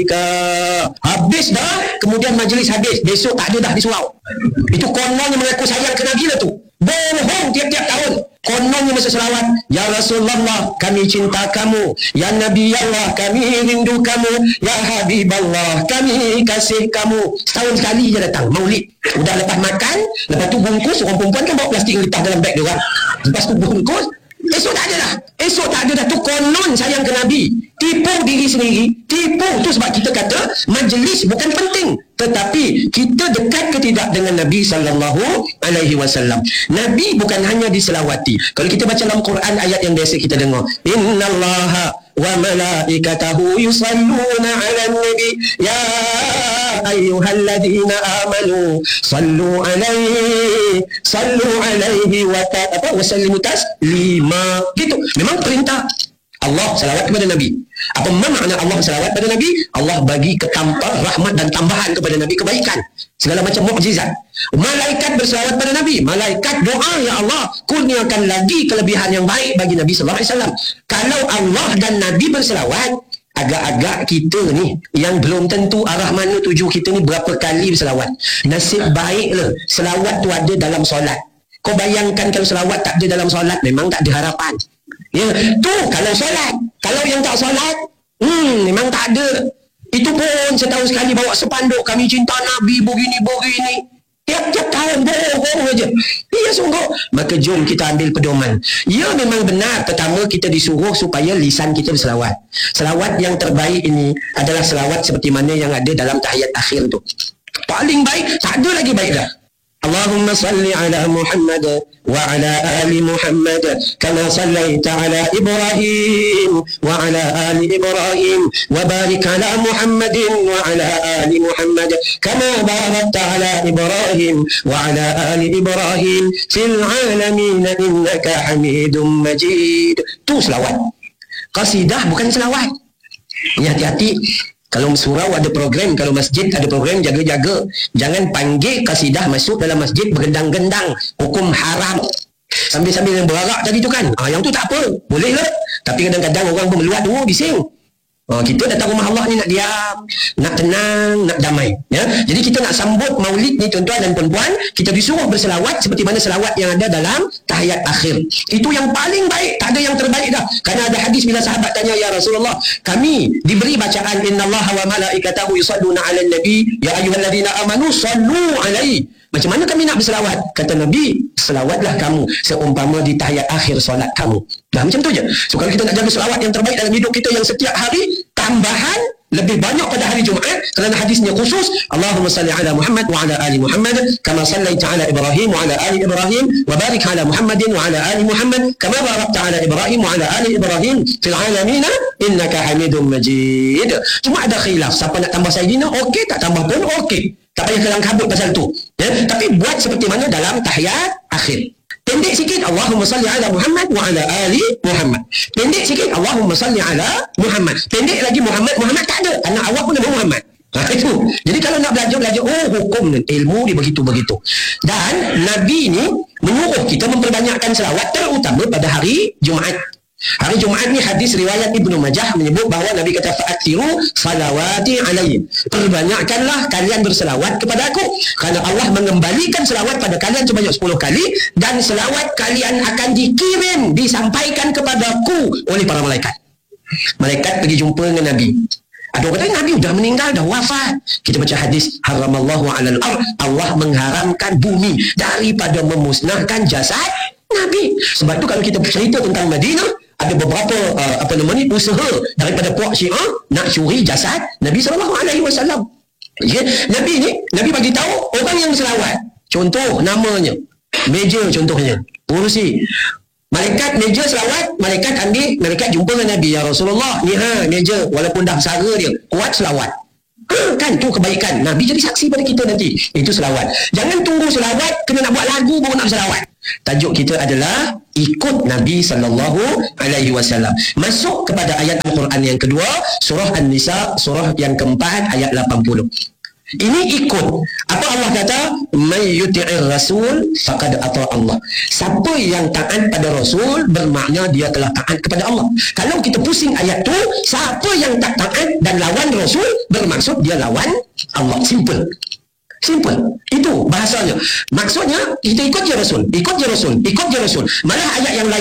Habis dah, kemudian majlis habis, besok tak ada dah di surau. Itu kononnya mengaku sayang ke Nabi lah tu. Bohong tiap-tiap tahun. Kononnya masa selawat, ya Rasulullah, kami cinta kamu. Ya Nabi Allah, kami rindu kamu. Ya Habiballah, kami kasih kamu. Setahun sekali je datang maulid. Udah lepas makan, lepas tu bungkus. Orang perempuan kan bawa plastik letak dalam beg dia orang. Lepas tu bungkus, esok tak ada dah. Esok tak ada dah. Tu konon sayang ke Nabi. Tipu diri sendiri. Tipu tu sebab kita kata majlis bukan penting, tetapi kita dekat ke tidak dengan Nabi SAW. Nabi bukan hanya diselawati. Kalau kita baca dalam Quran ayat yang biasa kita dengar, innallaha wa malaikatahu yusalluna 'alan nabi ya ayyuhalladzina amanu sallu alaihi wa sallimu taslima. Gitu. Memang perintah Allah salawat kepada Nabi. Apa makna Allah salawat kepada Nabi? Allah bagi ketampar rahmat dan tambahan kepada Nabi, kebaikan, segala macam mukjizat. Malaikat berselawat pada Nabi. Malaikat doa, ya Allah, kurniakan lagi kelebihan yang baik bagi Nabi sallallahu alaihi wasallam. Kalau Allah dan Nabi berselawat, agak-agak kita ni yang belum tentu arah mana tuju kita ni berapa kali berselawat. Nasib baiklah selawat tu ada dalam solat. Kau bayangkan kalau selawat tak ada dalam solat, memang tak ada harapan. Ya, tu kalau solat. Kalau yang tak solat, memang tak ada. Itu pun setahun sekali bawa sepanduk, kami cinta Nabi begini-begini. Tiap-tiap tahun bohong aja. Ya sungguh. Maka jom kita ambil pedoman. Ya memang benar, pertama kita disuruh supaya lisan kita berselawat. Selawat yang terbaik ini adalah selawat seperti mana yang ada dalam tahiyat akhir tu. Paling baik, tak ada lagi baik dah. Allahumma salli ala Muhammad wa ala ali Muhammad kama sallaita ala Ibrahim wa ala ali Ibrahim wa barik ala Muhammadin wa ala ali Muhammad kama barakta ala Ibrahim wa ala ali Ibrahim fil alamin innaka Hamidum Majid. Tu selawat. Qasidah bukan selawat. Ya, hati-hati. Kalau surau ada program, kalau masjid ada program, jaga-jaga. Jangan panggil kasidah masuk dalam masjid bergendang-gendang. Hukum haram. Sambil-sambil yang berarak tadi tu kan. Yang tu tak apa. Boleh lah. Tapi kadang-kadang orang pun meluat dulu, bising. Kita datang rumah Allah ni nak diam, nak tenang, nak damai. Ya? Jadi kita nak sambut maulid ni tuan-tuan dan puan-puan, kita disuruh berselawat seperti mana selawat yang ada dalam tahiyat akhir. Itu yang paling baik, tak ada yang terbaik dah. Kerana ada hadis bila sahabat tanya, ya Rasulullah, kami diberi bacaan innallaha wa malaikatahu yusalluna 'alan nabi ya ayyuhalladzina amanu sallu alaihi. Macam mana kami nak berselawat? Kata Nabi, selawatlah kamu seumpama di tahiyat akhir solat kamu. Dah macam tu je. So kalau kita nak jaga selawat yang terbaik dalam hidup kita yang setiap hari, tambahan lebih banyak pada hari Jumaat, kerana hadisnya khusus, Allahumma salli ala Muhammad wa ala ali Muhammad kama sallaita ala Ibrahim wa ala ali Ibrahim wa barik ala Muhammadin wa ala ali Muhammad kama barakta ala Ibrahim wa ala ali Ibrahim fil alamin innaka Hamidum Majid. Cuma ada khilaf, siapa nak tambah Sayyidina, okey, tak tambah pun okey. Tak payah kelang kabut pasal tu. Ya? Tapi buat seperti mana dalam tahiyat akhir. Pendek sikit, Allahumma salli ala Muhammad wa ala ali Muhammad. Pendek sikit, Allahumma salli ala Muhammad. Pendek lagi Muhammad. Muhammad tak ada. Anak awak pun nama Muhammad. Itu. Jadi kalau nak belajar, hukum ilmu dia begitu-begitu. Dan Nabi ni menyuruh kita memperbanyakkan selawat, terutama pada hari Jumaat. Hari Jumaat ni hadis riwayat Ibnu Majah menyebut bahawa Nabi kata fa'atiru salawati alaihi. Perbanyakkanlah kalian berselawat kepada aku, kerana Allah mengembalikan selawat pada kalian sebanyak 10 kali, dan selawat kalian akan dikirim, disampaikan kepadaku oleh para malaikat. Malaikat pergi jumpa dengan Nabi. Ada orang kata Nabi dah meninggal, dah wafat. Kita baca hadis haramallahu alal ard, Allah mengharamkan bumi daripada memusnahkan jasad Nabi. Sebab tu kalau kita cerita tentang Madinah, ada beberapa usaha daripada puak Syiah nak curi jasad Nabi SAW. Ya, Nabi bagi tahu orang yang selawat. Contoh namanya, meja contohnya, kursi. Malaikat meja selawat, malaikat ambil, malaikat jumpa dengan Nabi, ya Rasulullah, ni meja, walaupun dah sara dia, kuat selawat. Kan tu kebaikan. Nabi jadi saksi pada kita nanti. Itu selawat. Jangan tunggu selawat kena nak buat lagu baru nak selawat. Tajuk kita adalah ikut Nabi SAW. Masuk kepada ayat Al-Quran yang kedua, surah An-Nisa, surah yang keempat, ayat 80. Ini ikut. Apa Allah kata? May yuti'ir rasul faqad ata Allah. Siapa yang taat pada Rasul bermakna dia telah taat kepada Allah. Kalau kita pusing ayat tu, siapa yang tak taat dan lawan Rasul bermaksud dia lawan Allah. Simple. Simple. Itu bahasanya. Maksudnya kita ikut je Rasul, ikut je Rasul, ikut je Rasul. Malah ayat yang lain